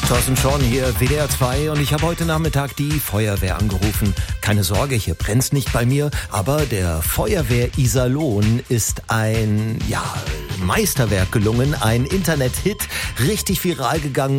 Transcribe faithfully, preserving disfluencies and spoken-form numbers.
Thorsten Schorn hier, W D R zwei, und ich habe heute Nachmittag die Feuerwehr angerufen. Keine Sorge, hier brennt's nicht bei mir, aber der Feuerwehr Iserlohn ist ein, ja, Meisterwerk gelungen, ein Internet-Hit, richtig viral gegangen.